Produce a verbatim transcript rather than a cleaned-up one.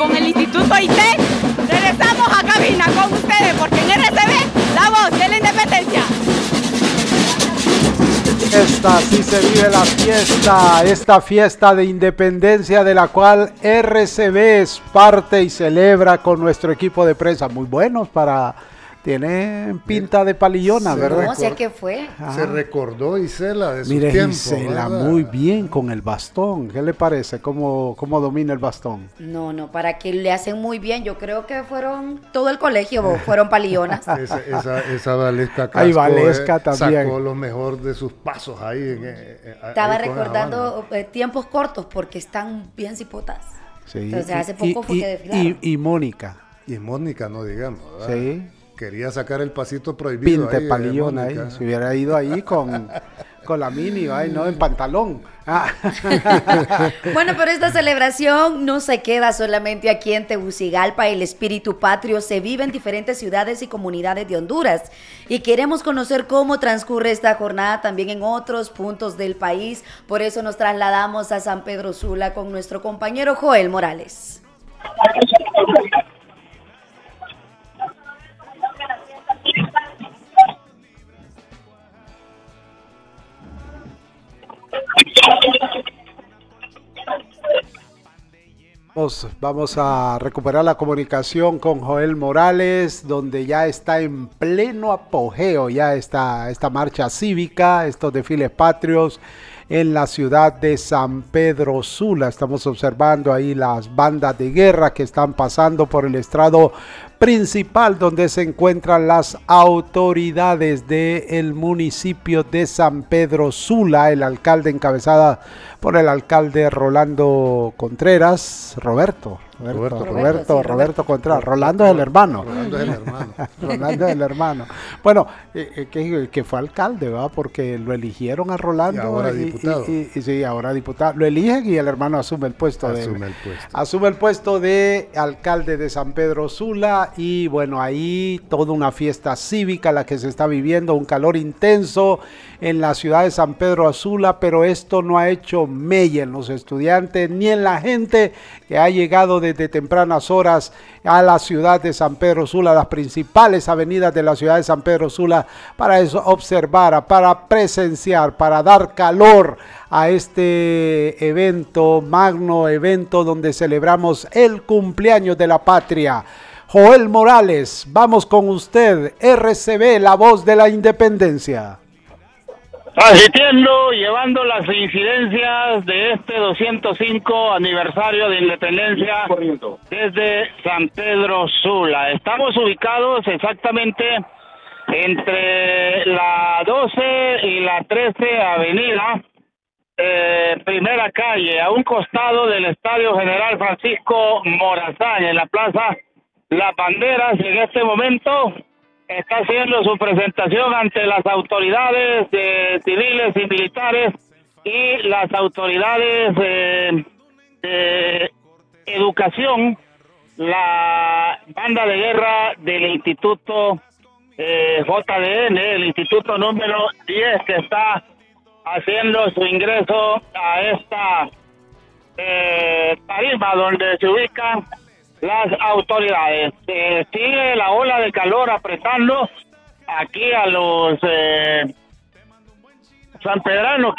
con el Instituto I T. Regresamos a cabina con ustedes porque en R C B, la voz de la independencia. Esta sí se vive la fiesta, esta fiesta de independencia de la cual R C B es parte y celebra con nuestro equipo de prensa. Muy buenos para... Tienen pinta de palillona, se ¿verdad? No sé qué fue. Ajá. Se recordó Isela de su Mire, tiempo. Isela ¿verdad? muy bien con el bastón. ¿Qué le parece? ¿Cómo, cómo domina el bastón? No, no, para que le hacen muy bien. Yo creo que fueron todo el colegio, fueron palillonas. Esa, esa, esa Valesca Casco Ay, Valesca eh, también. sacó lo mejor de sus pasos ahí. En, eh, Estaba ahí con recordando eh, tiempos cortos porque están bien cipotas. Sí. Entonces hace y, poco fue y, que desfilaron. y, y Mónica. Y Mónica, no digamos, ¿verdad? Sí. Quería sacar el pasito prohibido. Pinte ahí, palillona eh, ahí. Se hubiera ido ahí con, con la mini, ay, no, en pantalón. Ah. Bueno, pero esta celebración no se queda solamente aquí en Tegucigalpa. El espíritu patrio se vive en diferentes ciudades y comunidades de Honduras. Y queremos conocer cómo transcurre esta jornada también en otros puntos del país. Por eso nos trasladamos a San Pedro Sula con nuestro compañero Joel Morales. Vamos, vamos a recuperar la comunicación con Joel Morales, donde ya está en pleno apogeo ya está esta marcha cívica, estos desfiles patrios en la ciudad de San Pedro Sula. Estamos observando ahí las bandas de guerra que están pasando por el estrado principal donde se encuentran las autoridades del municipio de San Pedro Sula, el alcalde encabezada por el alcalde Rolando Contreras, Roberto, Roberto, Roberto, Roberto, Roberto, sí, Roberto Contreras, Rolando es el hermano. Rolando es el hermano. Rolando es el hermano. Bueno, eh, que, que fue alcalde, ¿verdad? Porque lo eligieron a Rolando. Y ahora y, diputado. Y, y, y sí, ahora diputado. Lo eligen y el hermano asume el puesto. Asume de, el puesto. Asume el puesto de alcalde de San Pedro Sula. Y bueno, ahí toda una fiesta cívica la que se está viviendo, un calor intenso en la ciudad de San Pedro Sula, pero esto no ha hecho mella en los estudiantes ni en la gente que ha llegado desde tempranas horas a la ciudad de San Pedro Sula, las principales avenidas de la ciudad de San Pedro Sula, para eso observar, para presenciar, para dar calor a este evento, magno evento donde celebramos el cumpleaños de la patria. Joel Morales, vamos con usted, R C B, la voz de la independencia. Asistiendo, llevando las incidencias de este doscientos cinco aniversario de independencia desde San Pedro Sula. Estamos ubicados exactamente entre la doce y la trece avenida, eh, primera calle, a un costado del Estadio General Francisco Morazán, en la plaza Las Banderas. Y en este momento está haciendo su presentación ante las autoridades eh, civiles y militares y las autoridades eh, de educación, la banda de guerra del Instituto eh, J D N, el Instituto número diez, que está haciendo su ingreso a esta eh, tarima donde se ubican las autoridades. Eh, sigue la ola de calor apretando aquí a los eh, sanpedranos